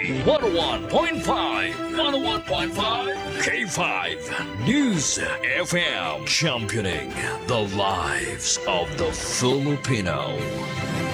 101.5. 101.5 K5 News FM. Championing the lives of the Filipino.